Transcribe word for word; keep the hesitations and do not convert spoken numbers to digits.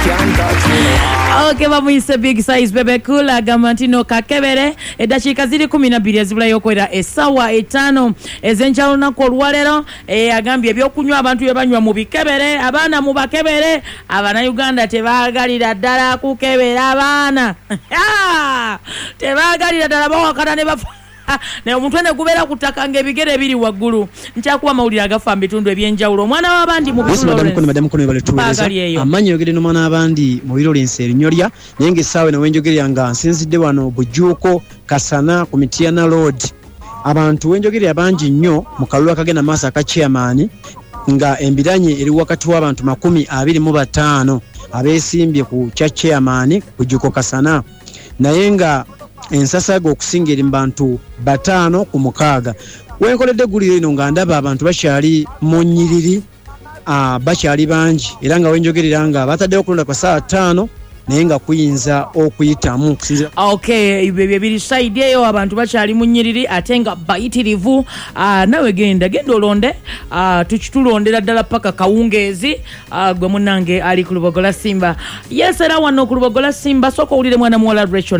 Okay, bamuyise big size bebe cool agamba nti no kakebere eddakiika ziri kumi na bbiri ezibulayo okwera essaawa etaano ez'enjala olunaku olwaleero agambye ebyokunywa abantu bye banywa mu bikebere abaana mu bakebere Abanayuganda tebaagalira ddala kukebera abaana tebaagalira ddala bawakana ne bafa ne omuntu ene kubeera kutaka ng'ebigere biri waggulu nkyakuba amawulire agafa mu bitundu ebyenjawulo omwana w'abandi mu amanyi yogere n'omwana w'abandi mu Lawrence Erinyolya naye ng'essaawa eno wenjogerera nga nsinzidde wano Bujuuko Kasana ku Mityana Road abantu wenjogerera bangi nnyo mu kalulu akagenda maaso aka chairman nga embiranye eri wakati w'abantu makumi abiri mu bataano abeesimbye ku kya chairman Bujuuko Kasana naye nga ensasaga okusinga eri mu bantu bataano ku mukaaga wenkoledde egguliro lino nga ndaba abantu bakyali mu nnyiriri uh, bakyali bangi era nga wenjogerera nga bataddewo okulonda kwa ssaawa ttaano naye nga kuyinza okuyitamu. Okay, bye biri side eyo abantu bakyali mu nnyiriri ate nga bayitirivu. Uh, nawe genda genda olonde uh, tukitulondera ddala paka kawungeezi uh, gwe munnange ali ku Lubogola Simba. Yes, era wano ku Lubogola Simba soko ulire mwana muwala Rachel